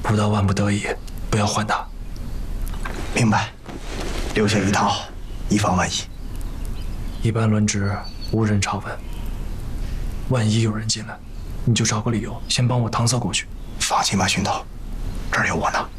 不到万不得已，不要换他。 明白，留下一套，以防万一。 一般轮值无人查问，万一有人进来，你就找个理由先帮我搪塞过去。 放心吧，训导，这儿有我呢。